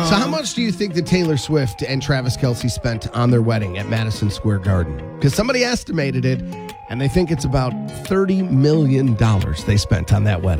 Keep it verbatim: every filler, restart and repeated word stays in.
So how much do you think that Taylor Swift and Travis Kelce spent on their wedding at Madison Square Garden? Because somebody estimated it, and they think it's about thirty million dollars they spent on that wedding.